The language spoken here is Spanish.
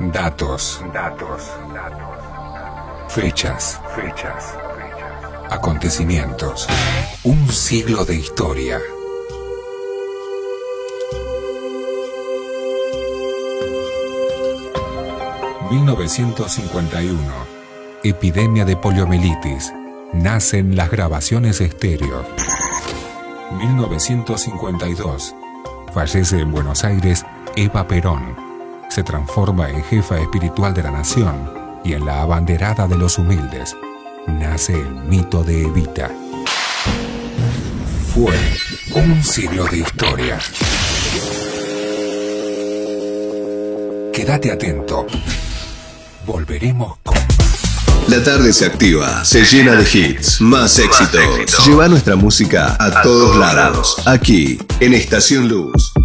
Datos. Fechas. Acontecimientos. Un siglo de historia. ...1951... Epidemia de poliomielitis. Nacen las grabaciones estéreo. 1952... Fallece en Buenos Aires Eva Perón. Se transforma en jefa espiritual de la nación y en la abanderada de los humildes. Nace el mito de Evita. Fue un siglo de historia. Quédate atento. Volveremos con... La tarde se activa, se llena de hits, más éxitos. Lleva nuestra música a todos lados. Aquí, en Estación Luz.